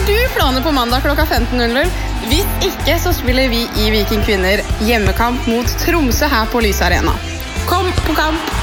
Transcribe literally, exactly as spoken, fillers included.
Har du planer på mandag klokka femten null null? Hvis ikke, så spiller vi i Viking Kvinner hjemmekamp mot Tromsø her på Lys Arena. Kom på kamp!